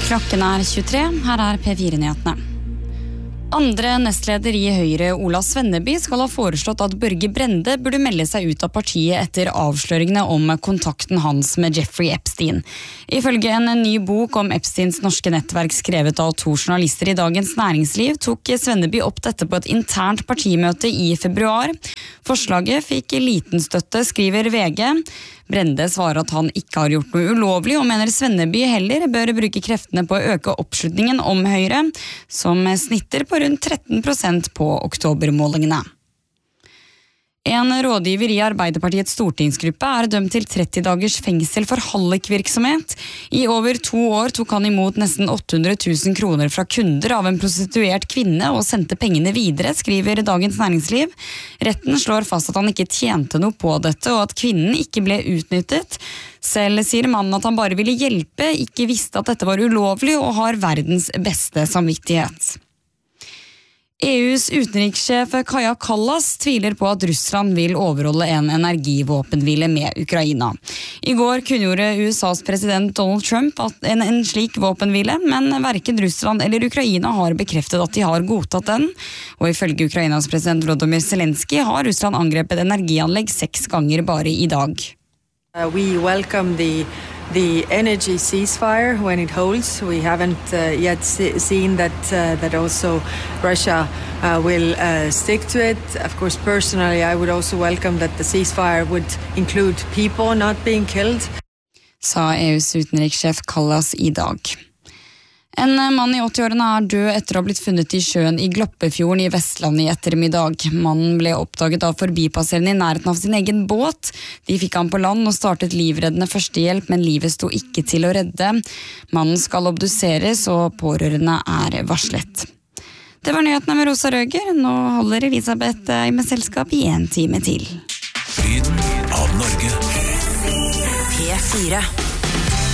Klokken 23, her P4-nyhetene. Andre nestleder i Høyre, Ola Svenneby, skal ha foreslått at Børge Brende burde melde seg ut av partiet etter avsløringene om kontakten hans med Jeffrey Epstein. Ifølge en ny bok om Epsteins norske nettverk skrevet av 2 journalister i Dagens Næringsliv, tok Svenneby opp dette på et internt partimøte i februar. Forslaget fikk liten støtte, skriver VG. Brende svarer at han ikke har gjort noe ulovlig, og mener Svenneby heller bør bruke kreftene på å øke oppslutningen om Høyre, som snitter på rundt 13% på oktobermålingene. En rådgiver i Arbeiderpartiets stortingsgruppe dømt til 30 dagers fengsel for hallikvirksomhet. I over 2 år tok han imot nesten 800 000 kroner fra kunder av en prostituert kvinne og sendte pengene videre, skriver Dagens Næringsliv. Retten slår fast at han ikke tjente noe på dette, og at kvinnen ikke ble utnyttet. Selv sier mannen at han bare ville hjelpe, ikke visste at dette var ulovlig og har verdens beste samvittighet. EUs utenrikssjef Kaja Kallas tviler på at Russland vil overholde en energivåpenhvile med Ukraina. I går kunngjorde USAs president Donald Trump at en slik våpenhvile, men hverken Russland eller Ukraina har bekreftet at de har godtatt den. Og ifølge Ukrainas president Volodymyr Zelensky har Russland angrepet energianlegg 6 ganger bare i dag. We welcome the energy ceasefire when it holds. We haven't yet seen that also Russia will stick to it. Of course, personally, I would also welcome that the ceasefire would include people not being killed. Sa EUs utenrikssjef Kallas i dag. En mann i 80-årene død etter å ha blitt funnet i sjøen i Gloppefjorden i Vestland i ettermiddag. Mannen ble oppdaget av forbipasserende i nærheten av sin egen båt. De fikk han på land og startet livreddende førstehjelp, men livet sto ikke til å redde. Mannen skal obduseres, og pårørende varslet. Det var nyhetene med Rosa Røger. Nå holder Elisabeth med selskap i 1 time til. Lyden av Norge. P4